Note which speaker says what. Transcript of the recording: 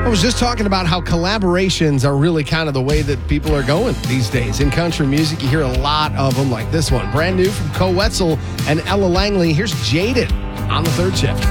Speaker 1: I was just talking about how collaborations are really kind of the way that people are going these days. In country music, you hear a lot of them like this one. Brand new from Co Wetzel and Ella Langley. Here's Jaded on the third shift.